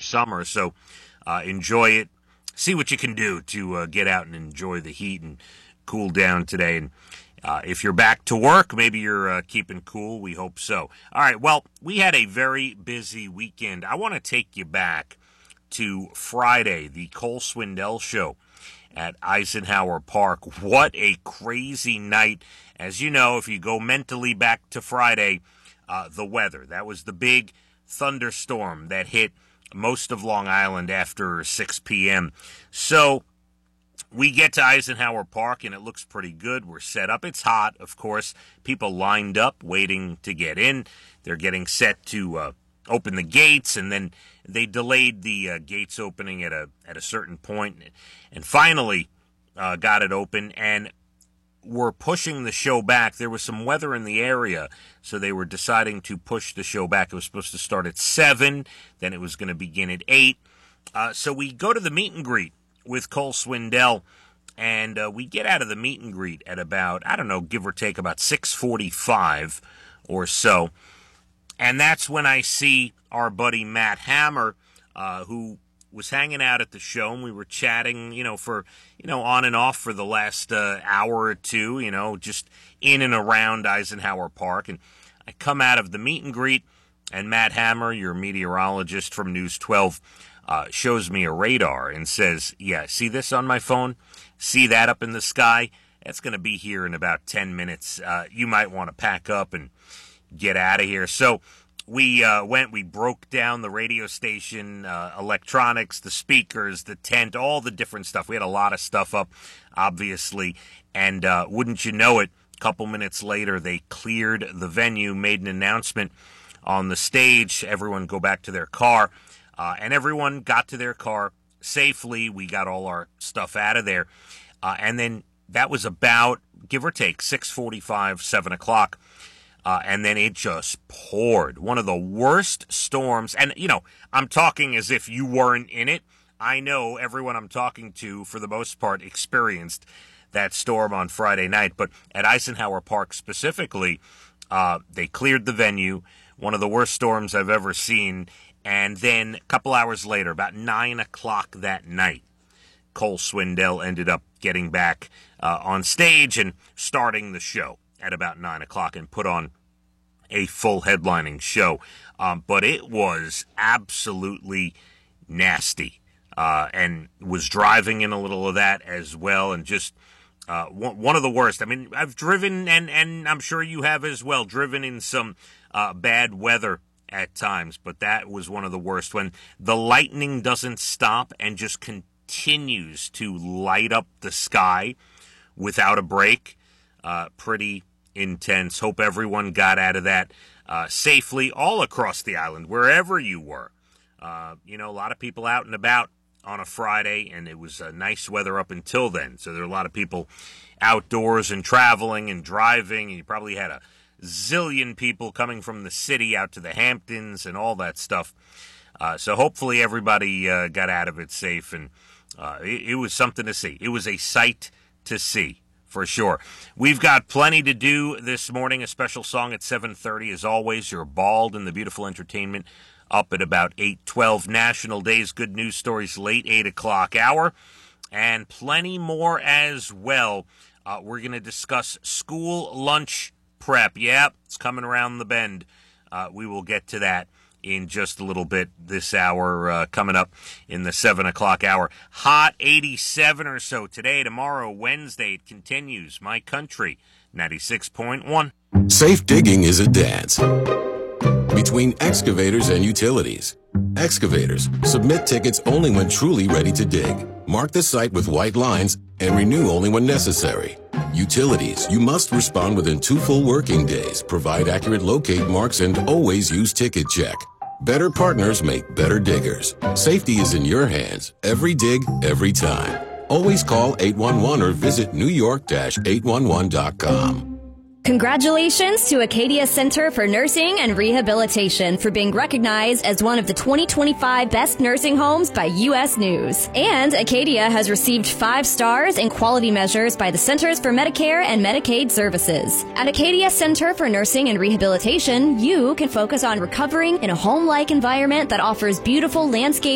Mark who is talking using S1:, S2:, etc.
S1: summer. So enjoy it. See what you can do to get out and enjoy the heat and cool down today. And if you're back to work, maybe you're keeping cool. We hope so. All right, well, we had a very busy weekend. I want to take you back to Friday, the Cole Swindell Show at Eisenhower Park. What a crazy night. As you know, if you go mentally back to Friday, the weather. That was the big thunderstorm that hit most of Long Island after 6 p.m. So we get to Eisenhower Park, and it looks pretty good. We're set up. It's hot, of course. People lined up waiting to get in. They're getting set to open the gates, and then they delayed the gates opening at a certain point, and finally got it open, and were pushing the show back. There was some weather in the area, so they were deciding to push the show back. It was supposed to start at 7, then it was going to begin at 8. So we go to the meet and greet with Cole Swindell, and we get out of the meet and greet at about, I don't know, give or take about 6:45 or so. And that's when I see our buddy Matt Hammer, who was hanging out at the show, and we were chatting, for, on and off for the last hour or two, just in and around Eisenhower Park. And I come out of the meet and greet, and Matt Hammer, your meteorologist from News 12, shows me a radar and says, yeah, see this on my phone? See that up in the sky? That's going to be here in about 10 minutes. You might want to pack up and get out of here. So we broke down the radio station, electronics, the speakers, the tent, all the different stuff. We had a lot of stuff up, obviously, and wouldn't you know it, a couple minutes later, they cleared the venue, made an announcement on the stage, everyone go back to their car, and everyone got to their car safely. We got all our stuff out of there, and then that was about, give or take, 6:45, 7 o'clock. And then it just poured. One of the worst storms. And, I'm talking as if you weren't in it. I know everyone I'm talking to, for the most part, experienced that storm on Friday night. But at Eisenhower Park specifically, they cleared the venue. One of the worst storms I've ever seen. And then a couple hours later, about 9 o'clock that night, Cole Swindell ended up getting back on stage and starting the show at about 9 o'clock and put on a full headlining show. But it was absolutely nasty, and was driving in a little of that as well, and just one of the worst. I mean, I've driven, and I'm sure you have as well, driven in some bad weather at times, but that was one of the worst, when the lightning doesn't stop and just continues to light up the sky without a break. Pretty intense. Hope everyone got out of that safely all across the island, wherever you were. A lot of people out and about on a Friday, and it was nice weather up until then. So there are a lot of people outdoors and traveling and driving, and you probably had a zillion people coming from the city out to the Hamptons and all that stuff. So hopefully everybody got out of it safe, and it was something to see. It was a sight to see, for sure. We've got plenty to do this morning. A special song at 7:30, as always. You're Bald and the Beautiful Entertainment up at about 8:12. National Days, good news stories, late 8 o'clock hour. And plenty more as well. We're going to discuss school lunch prep. Yep, it's coming around the bend. We will get to that in just a little bit this hour, coming up in the 7 o'clock hour. Hot 87 or so today, tomorrow, Wednesday. It continues. My Country, 96.1.
S2: Safe digging is a dance between excavators and utilities. Excavators, submit tickets only when truly ready to dig. Mark the site with white lines and renew only when necessary. Utilities, you must respond within 2 full working days, provide accurate locate marks, and always use Ticket Check. Better partners make better diggers. Safety is in your hands. Every dig, every time. Always call 811 or visit newyork-811.com.
S3: Congratulations to Acadia Center for Nursing and Rehabilitation for being recognized as one of the 2025 best nursing homes by U.S. News. And Acadia has received 5 stars in quality measures by the Centers for Medicare and Medicaid Services. At Acadia Center for Nursing and Rehabilitation, you can focus on recovering in a home-like environment that offers beautiful landscape